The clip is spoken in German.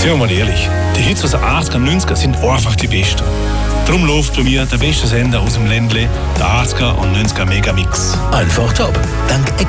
Seien wir mal ehrlich, die Hits aus den 80er und 90er sind einfach die besten. Darum läuft bei mir der beste Sender aus dem Ländle, der 80er und 90er Megamix. Einfach top. Dank